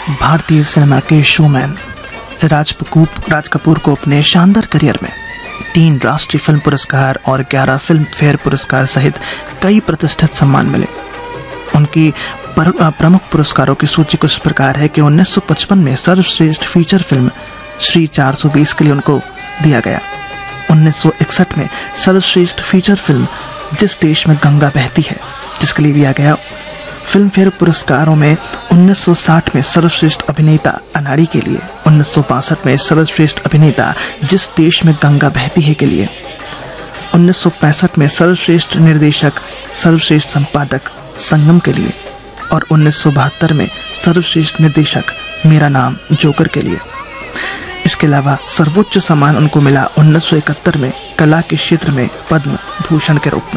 भारतीय सिनेमा के शोमैन राज कपूर को अपने शानदार करियर में 3 राष्ट्रीय फिल्म पुरस्कार और 11 फिल्म फेयर पुरस्कार सहित कई प्रतिष्ठित सम्मान मिले। उनकी प्रमुख पुरस्कारों की सूची कुछ प्रकार है कि 1955 में सर्वश्रेष्ठ फीचर फिल्म श्री 420 के लिए उनको दिया गया। 1961 में सर्वश्रेष्ठ फीचर फिल्म जिस देश में गंगा बहती है जिसके लिए दिया गया। फिल्म फेयर पुरस्कारों में 1960 में सर्वश्रेष्ठ अभिनेता अनाड़ी के लिए, 1962 में सर्वश्रेष्ठ अभिनेता जिस देश में गंगा बहती है के लिए, 1965 में सर्वश्रेष्ठ निर्देशक सर्वश्रेष्ठ संपादक संगम के लिए और 1972 में सर्वश्रेष्ठ निर्देशक मेरा नाम जोकर के लिए। इसके अलावा सर्वोच्च सम्मान उनको मिला 1971 में कला के क्षेत्र में पद्म भूषण के रूप में।